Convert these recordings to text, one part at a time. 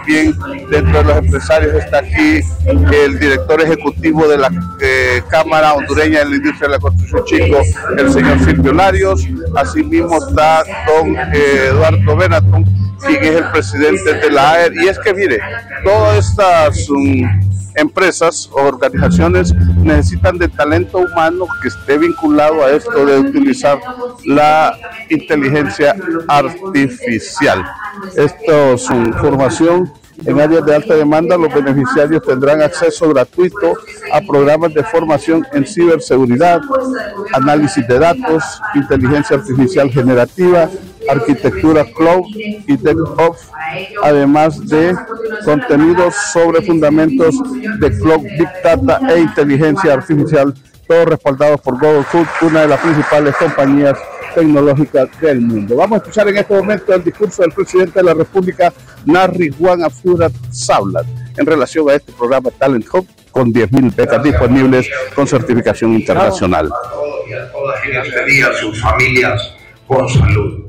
Bien, dentro de los empresarios está aquí el director ejecutivo de la Cámara Hondureña de la Industria de la Construcción Chico, el señor Silvio Larios. Asimismo está don Eduardo Benatón, quien es el presidente de la AER. Y es que mire, todas estas empresas o organizaciones necesitan de talento humano que esté vinculado a esto de utilizar la inteligencia artificial. Esto es formación en áreas de alta demanda. Los beneficiarios tendrán acceso gratuito a programas de formación en ciberseguridad, análisis de datos, inteligencia artificial generativa, arquitectura cloud y DevOps, además de contenidos sobre fundamentos de cloud, big data e inteligencia artificial, todos respaldados por Google Cloud, una de las principales compañías tecnológicas del mundo. Vamos a escuchar en este momento el discurso del presidente de la República, Narri Juan Afurat Sablat, en relación a este programa Talent Hub, con 10.000 becas disponibles con certificación internacional. Y a todas y a sus familias con salud.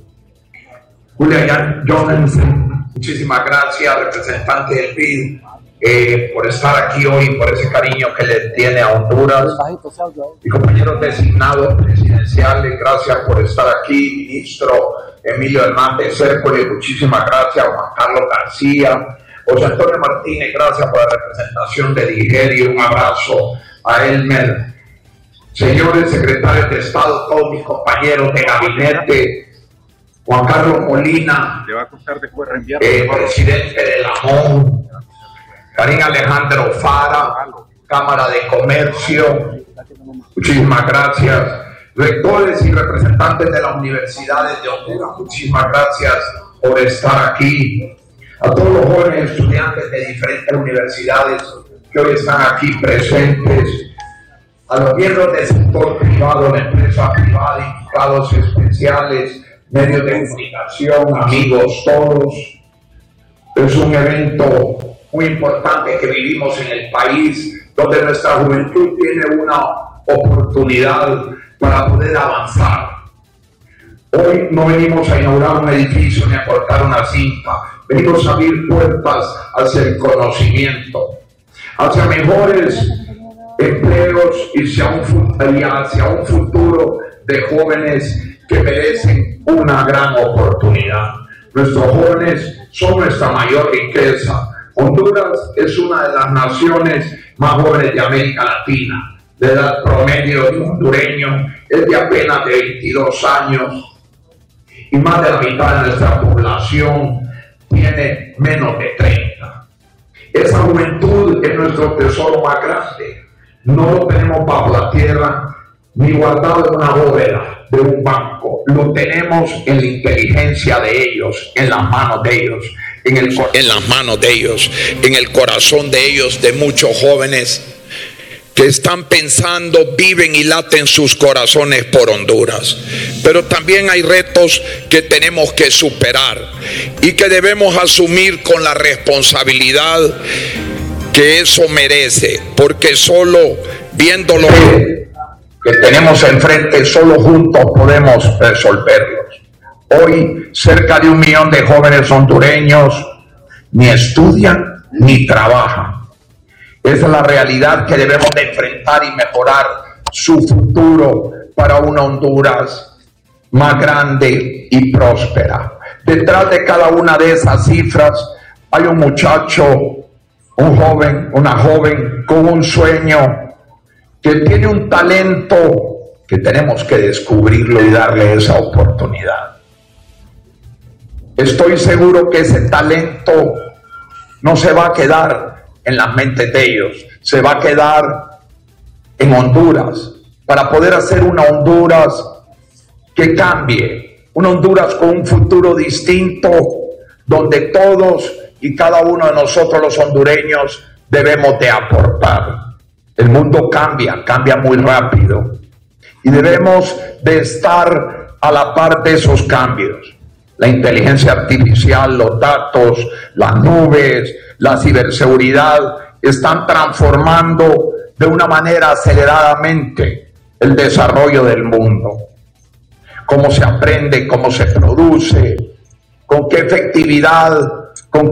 Julia Johansen, muchísimas gracias, representante del PID, por estar aquí hoy, por ese cariño que le tiene a Honduras. Y compañeros designados presidenciales, gracias por estar aquí. Ministro Emilio Hernández Cércoles, muchísimas gracias. Juan Carlos García, José Antonio Martínez, gracias por la representación de Nigeria. Un abrazo a Elmer. Señores secretarios de Estado, todos mis compañeros de gabinete, Juan Carlos Molina, le va a costar después reenviar, presidente de la MON, Karim Alejandro Fara, Cámara de Comercio, muchísimas gracias. Rectores y representantes de las universidades de Honduras, muchísimas gracias por estar aquí. A todos los jóvenes estudiantes de diferentes universidades que hoy están aquí presentes, a los miembros del sector privado, la empresa privada, invitados especiales, medios de comunicación, amigos todos. Es un evento muy importante que vivimos en el país, donde nuestra juventud tiene una oportunidad para poder avanzar. Hoy no venimos a inaugurar un edificio ni a cortar una cinta, venimos a abrir puertas hacia el conocimiento, hacia mejores empleos y hacia un futuro de jóvenes que merecen una gran oportunidad. Nuestros jóvenes son nuestra mayor riqueza. Honduras es una de las naciones más jóvenes de América Latina. La edad promedio de un hondureño es de apenas de 22 años y más de la mitad de nuestra población tiene menos de 30. Esa juventud es nuestro tesoro más grande. No lo tenemos bajo la tierra ni guardado en una bóveda de un banco. Lo tenemos en la inteligencia de ellos, en las manos de ellos, en las manos de ellos, en el corazón de ellos, de muchos jóvenes que están pensando, viven y laten sus corazones por Honduras. Pero también hay retos que tenemos que superar y que debemos asumir con la responsabilidad que eso merece, porque solo viéndolo que tenemos enfrente, solo juntos podemos resolverlos. Hoy, cerca de 1 millón de jóvenes hondureños ni estudian ni trabajan. Esa es la realidad que debemos de enfrentar y mejorar su futuro para una Honduras más grande y próspera. Detrás de cada una de esas cifras hay un muchacho, un joven, una joven con un sueño, que tiene un talento que tenemos que descubrirlo y darle esa oportunidad. Estoy seguro que ese talento no se va a quedar en las mentes de ellos, se va a quedar en Honduras, para poder hacer una Honduras que cambie, una Honduras con un futuro distinto, donde todos y cada uno de nosotros los hondureños debemos de aportar. El mundo cambia muy rápido y debemos de estar a la par de esos cambios. La inteligencia artificial, los datos, las nubes, la ciberseguridad están transformando de una manera aceleradamente el desarrollo del mundo. Cómo se aprende, cómo se produce, con qué efectividad